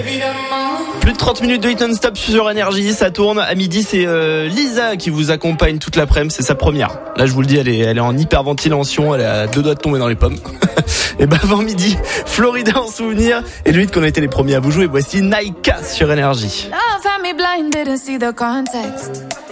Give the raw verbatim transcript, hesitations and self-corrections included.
Plus de trente minutes de hit non-stop sur Énergie, ça tourne. À midi, c'est euh, Lisa qui vous accompagne toute l'après-midi, c'est sa première. Là, je vous le dis, elle est, elle est en hyperventilation, elle a deux doigts de tomber dans les pommes. Et ben avant midi, Florida en souvenir. Et le hit qu'on a été les premiers à vous jouer, voici Naika sur Énergie. Love had me blind, didn't see the context.